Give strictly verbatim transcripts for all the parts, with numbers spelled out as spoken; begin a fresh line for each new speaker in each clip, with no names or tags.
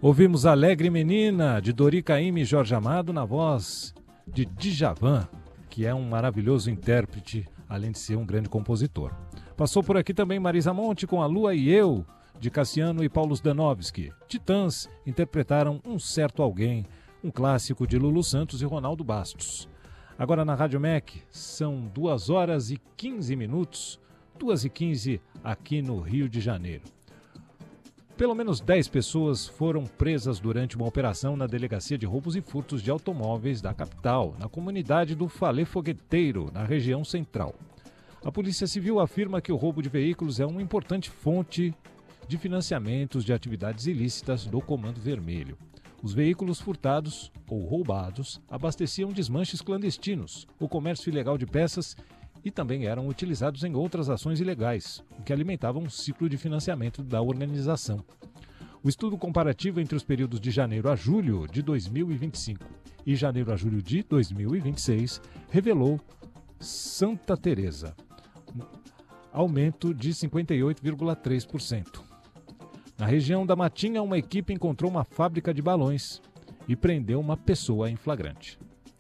Ouvimos Alegre Menina, de Dori Caymmi e Jorge Amado, na voz de Djavan, que é um maravilhoso intérprete, além de ser um grande compositor. Passou por aqui também Marisa Monte com A Lua e Eu, de Cassiano e Paulo Zdanovski. Titãs interpretaram Um Certo Alguém, um clássico de Lulu Santos e Ronaldo Bastos. Agora na Rádio M E C, são duas horas e quinze minutos, duas e quinze aqui no Rio de Janeiro. Pelo menos dez pessoas foram presas durante uma operação na Delegacia de Roubos e Furtos de Automóveis da capital, na comunidade do Falê Fogueteiro, na região central. A Polícia Civil afirma que o roubo de veículos é uma importante fonte de financiamentos de atividades ilícitas do Comando Vermelho. Os veículos furtados ou roubados abasteciam desmanches clandestinos, o comércio ilegal de peças e também eram utilizados em outras ações ilegais, o que alimentava um ciclo de financiamento da organização. O estudo comparativo entre os períodos de janeiro a julho de dois mil e vinte e cinco e janeiro a julho de dois mil e vinte e seis revelou Santa Teresa, aumento de cinquenta e oito vírgula três por cento. Na região da Matinha, uma equipe encontrou uma fábrica de balões e prendeu uma pessoa em flagrante.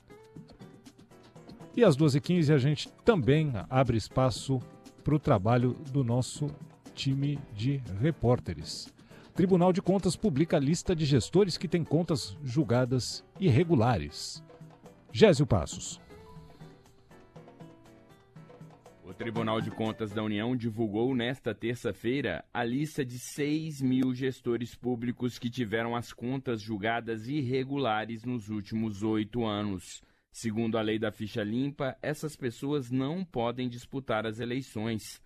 E às duas e quinze a gente também abre espaço para o trabalho do nosso time de repórteres. Tribunal de Contas publica a lista de gestores que têm contas julgadas irregulares. Gésio Passos.
O Tribunal de Contas da União divulgou nesta terça-feira a lista de seis mil gestores públicos que tiveram as contas julgadas irregulares nos últimos oito anos. Segundo a lei da ficha limpa, essas pessoas não podem disputar as eleições.